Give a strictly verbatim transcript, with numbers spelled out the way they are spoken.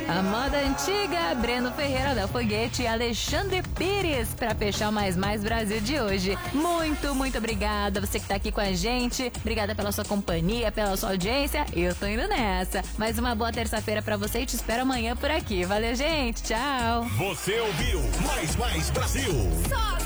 A moda antiga, Breno Ferreira da Foguete e Alexandre Pires pra fechar o Mais Mais Brasil de hoje. Muito, muito obrigada você que tá aqui com a gente. Obrigada pela sua companhia, pela sua audiência. Eu tô indo nessa. Mais uma boa terça-feira pra você e te espero amanhã por aqui. Valeu, gente. Tchau. Você ouviu Mais Mais Brasil. Só